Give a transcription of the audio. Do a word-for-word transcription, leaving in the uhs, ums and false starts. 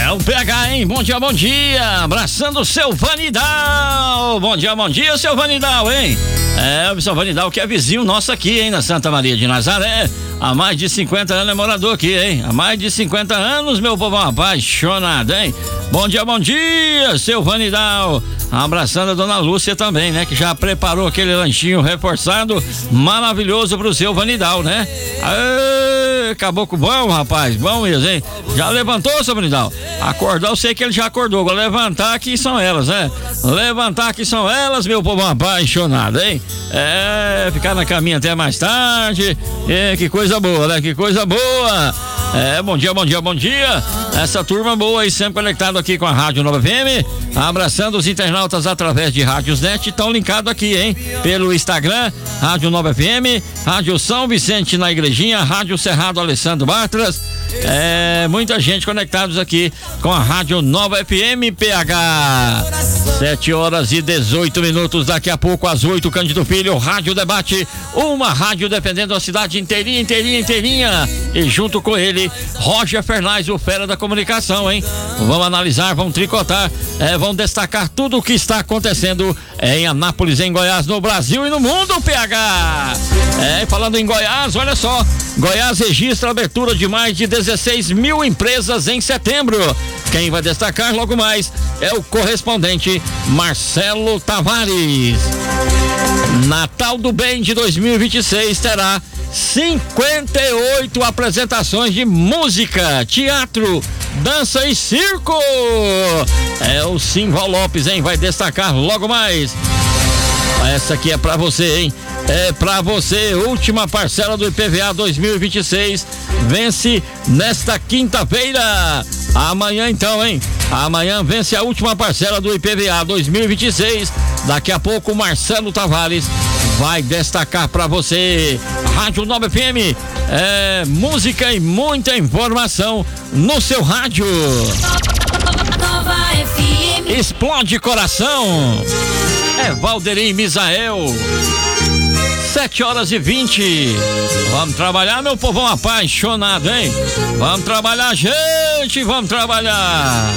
É o P H, hein? Bom dia, bom dia. Abraçando o seu Vanidal. Bom dia, bom dia, seu Vanidal, hein? É, o seu Vanidal que é vizinho nosso aqui, hein? Na Santa Maria de Nazaré. Há mais de cinquenta anos é morador aqui, hein? Há mais de cinquenta anos, meu povo apaixonado, hein? Bom dia, bom dia, seu Vanidal. Abraçando a dona Lúcia também, né? Que já preparou aquele lanchinho reforçado maravilhoso pro seu Vanidal, né? Aê, caboclo bom, rapaz, bom mesmo, hein? Já levantou, seu Vanidal? Acordou, eu sei que ele já acordou. Agora levantar aqui são elas, né? Levantar aqui são elas, meu povo apaixonado, hein? É, ficar na caminha até mais tarde. É, que coisa boa, né? Que coisa boa. É, bom dia, bom dia, bom dia. Essa turma boa aí, sempre conectado aqui com a Rádio Nova F M, abraçando os internautas através de Rádios Net, estão linkados aqui, hein? Pelo Instagram, Rádio Nova F M, Rádio São Vicente na Igrejinha, Rádio Cerrado Alessandro Bartras. É, muita gente conectados aqui com a Rádio Nova F M P H. sete horas e dezoito minutos, daqui a pouco às oito, Cândido Filho, Rádio Debate, uma rádio defendendo a cidade inteirinha, inteirinha, inteirinha. E junto com ele, Roger Fernandes, o fera da comunicação, hein? Vamos analisar, vamos tricotar, é, vamos destacar tudo o que está acontecendo em Anápolis, em Goiás, no Brasil e no mundo, P H. É, falando em Goiás, olha só, Goiás registra a abertura de mais de dezesseis mil empresas em setembro. Quem vai destacar logo mais é o correspondente Marcelo Tavares. Natal do Bem de dois mil e vinte e seis terá cinquenta e oito apresentações de música, teatro, dança e circo. É o Simval Lopes, hein? Vai destacar logo mais. Essa aqui é pra você, hein? É pra você, última parcela do I P V A dois mil e vinte e seis vence nesta quinta-feira. Amanhã então, hein? Amanhã vence a última parcela do I P V A dois mil e vinte e seis. Daqui a pouco o Marcelo Tavares vai destacar pra você. Rádio Nova F M, é música e muita informação no seu rádio. Nova F M. Explode coração. É Valderim Misael. sete horas e vinte. Vamos trabalhar, meu povão apaixonado, hein? Vamos trabalhar, gente, vamos trabalhar.